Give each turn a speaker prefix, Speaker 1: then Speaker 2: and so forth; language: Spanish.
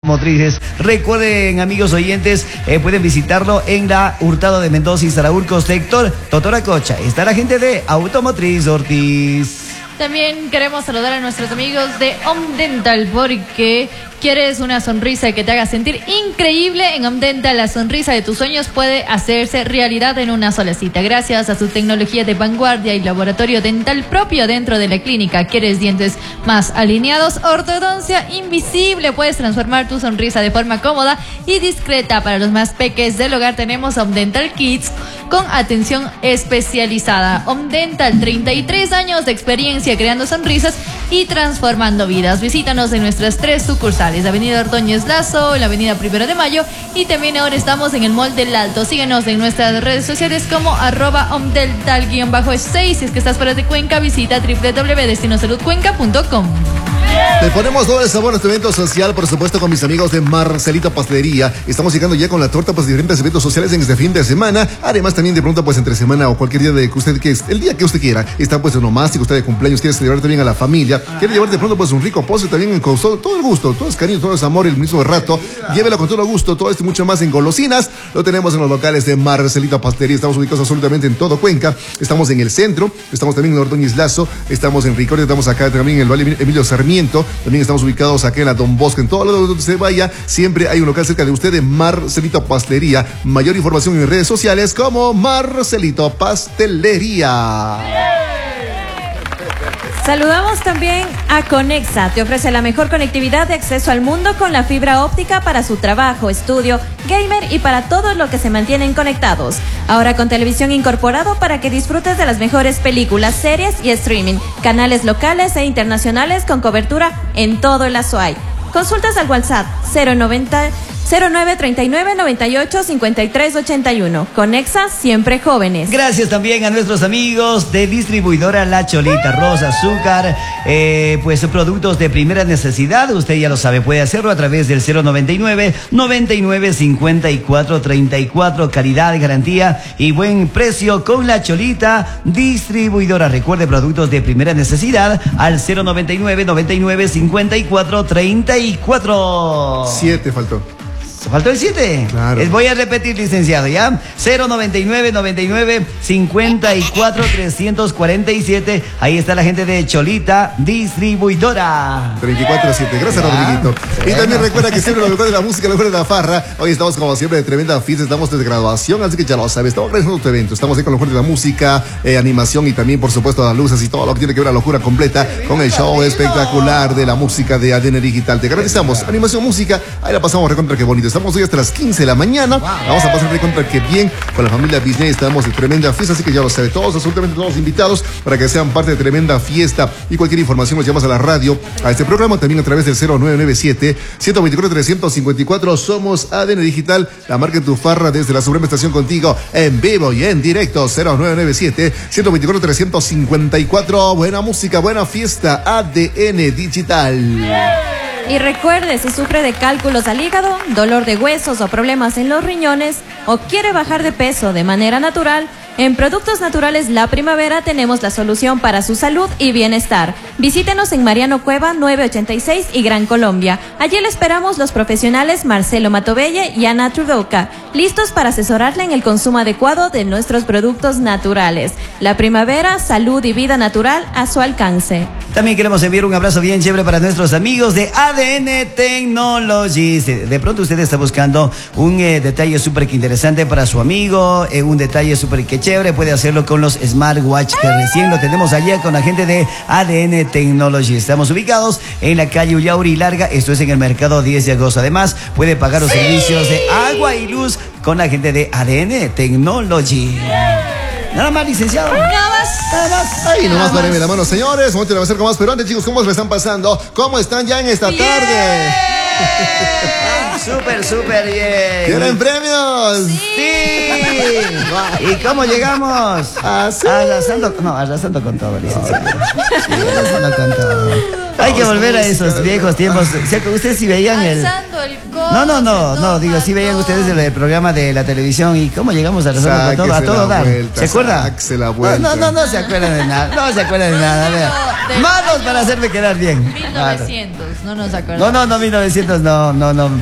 Speaker 1: Motrices. Recuerden, amigos oyentes, pueden visitarlo en la Hurtado de Mendoza y Saraburco, sector Totoracocha. Está la gente de Automotriz Ortiz.
Speaker 2: También queremos saludar a nuestros amigos de Omdental porque quieres una sonrisa que te haga sentir increíble. En Omdental la sonrisa de tus sueños puede hacerse realidad en una sola cita. Gracias a su tecnología de vanguardia y laboratorio dental propio dentro de la clínica. ¿Quieres dientes más alineados? Ortodoncia invisible. Puedes transformar tu sonrisa de forma cómoda y discreta. Para los más peques del hogar tenemos Omdental Kids con atención especializada. Omdental, 33 años de experiencia creando sonrisas y transformando vidas. Visítanos en nuestras 3 sucursales, Avenida Ordóñez Lazo, la Avenida 1 de Mayo y también ahora estamos en el Mall del Alto. Síguenos en nuestras redes sociales como @omdental_6. Si es que estás fuera de Cuenca, visita www.destinosaludcuenca.com.
Speaker 3: Le ponemos todo el sabor a este evento social, por supuesto, con mis amigos de Marcelito Pastelería. Estamos llegando ya con la torta, pues, diferentes eventos sociales en este fin de semana. Además, también de pronto, pues, entre semana o cualquier día de que usted, el día que usted quiera. Está, pues, onomástico, usted de cumpleaños, quiere celebrar también a la familia. Quiere llevar de pronto, pues, un rico postre también con todo el gusto, todo es cariño, todo es amor, el mismo rato. Llévelo con todo gusto, todo esto y mucho más en golosinas. Lo tenemos en los locales de Marcelito Pastelería. Estamos ubicados absolutamente en todo Cuenca. Estamos en el centro, estamos también en Ordóñez Lazo, estamos en Ricordia, estamos acá también en el Valle Emilio Sarmiento. También estamos ubicados acá en la Don Bosco. En todo lado donde se vaya, siempre hay un local cerca de usted de Marcelito Pastelería. Mayor información en redes sociales como Marcelito Pastelería.
Speaker 4: Saludamos también a Conexa. Te ofrece la mejor conectividad de acceso al mundo con la fibra óptica para su trabajo, estudio, gamer y para todos los que se mantienen conectados. Ahora con televisión incorporado para que disfrutes de las mejores películas, series y streaming. Canales locales e internacionales con cobertura en todo el Azuay. Consultas al WhatsApp 0939 98 53 81. Conexa, siempre jóvenes.
Speaker 1: Gracias también a nuestros amigos de distribuidora La Cholita, arroz, azúcar, pues productos de primera necesidad. Usted ya lo sabe, puede hacerlo a través del 099 99 54 34. Calidad, garantía y buen precio con La Cholita distribuidora. Recuerde, productos de primera necesidad al 099 99 54 34.
Speaker 3: 7 faltó.
Speaker 1: ¿Faltó el 7?
Speaker 3: Claro.
Speaker 1: Voy a repetir, licenciado, ¿ya? 099 99 54 347. Ahí está la gente de Cholita Distribuidora.
Speaker 3: 34-7. Gracias, Rodriguito. Y también recuerda que siempre lo mejor de la música, lo mejor de la farra. Hoy estamos, como siempre, de tremenda fiesta. Estamos desde graduación, así que ya lo sabes. Estamos realizando tu evento. Estamos ahí con lo mejor de la música, animación y también, por supuesto, las luces y todo lo que tiene que ver la locura completa con el show espectacular de la música de ADN Digital. Te garantizamos animación, música. Ahí la pasamos recontra que bonito. Estamos hoy hasta las 15 de la mañana. Vamos a pasar recontra que bien con la familia Disney. Estamos de tremenda fiesta, así que ya lo sabe. Todos, absolutamente todos invitados para que sean parte de tremenda fiesta. Y cualquier información nos llamas a la radio, a este programa, también a través del 0997 124 354. Somos ADN Digital, la marca de tu farra desde la Suprema Estación contigo en vivo y en directo. 0997 124 354. Buena música, buena fiesta. ADN Digital.
Speaker 4: Y recuerde, si sufre de cálculos al hígado, dolor de huesos o problemas en los riñones, o quiere bajar de peso de manera natural, en Productos Naturales La Primavera tenemos la solución para su salud y bienestar. Visítenos en Mariano Cueva 986 y Gran Colombia. Allí le esperamos los profesionales Marcelo Matovelle y Ana Trudoka, listos para asesorarle en el consumo adecuado de nuestros productos naturales. La Primavera, salud y vida natural a su alcance.
Speaker 1: También queremos enviar un abrazo bien chévere para nuestros amigos de ADN Technologies. De pronto usted está buscando un detalle súper interesante para su amigo, un detalle súper que chévere, puede hacerlo con los smartwatch que recién lo tenemos allá con la gente de ADN Technologies. Estamos ubicados en la calle Ullauri Larga, esto es en el mercado 10 de agosto. Además, puede pagar los servicios de agua y luz con la gente de ADN Technology. Nada más, licenciado.
Speaker 2: Nada más.
Speaker 3: Ahí nomás dareme la mano, señores. Momento de avanzar con más. Pero antes, chicos, ¿cómo se están pasando? ¿Cómo están ya en esta tarde?
Speaker 1: Súper bien.
Speaker 3: ¿Quieren premios?
Speaker 1: Sí. ¿Y cómo llegamos? Arrasando con todo, licenciado. Sí, arrasando con todo. Hay que volver a esos viejos tiempos. Ustedes si veían
Speaker 2: alzando el codo.
Speaker 1: No, digo, sí veían ustedes el programa de la televisión y cómo llegamos a resolver todo, a todo dar. ¿Se acuerda? No se acuerdan de nada, no se acuerdan de nada. Manos para hacerme quedar bien.
Speaker 2: 1900, no nos acordamos.
Speaker 1: No, 1900, no.